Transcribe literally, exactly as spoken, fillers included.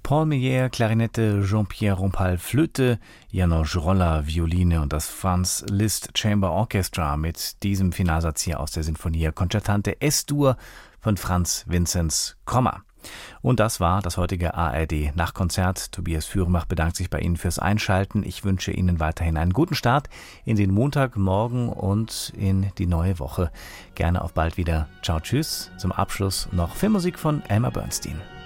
Paul Meyer, Klarinette, Jean-Pierre Rompal, Flöte, János Rolla, Violine und das Franz Liszt Chamber Orchestra mit diesem Finalsatz hier aus der Sinfonia Concertante S-Dur von Franz Vinzenz Komma. Und das war das heutige A R D Nachtkonzert. Tobias Fürembach bedankt sich bei Ihnen fürs Einschalten. Ich wünsche Ihnen weiterhin einen guten Start in den Montagmorgen und in die neue Woche. Gerne auf bald wieder. Ciao, tschüss. Zum Abschluss noch Filmmusik von Elmer Bernstein.